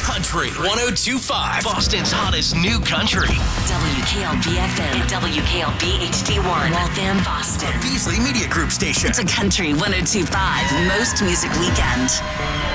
Country 102.5. Boston's hottest new country. WKLB FM and WKLB HD1. Waltham, Boston. Beasley Media Group station. It's a Country 102.5 Most Music Weekend.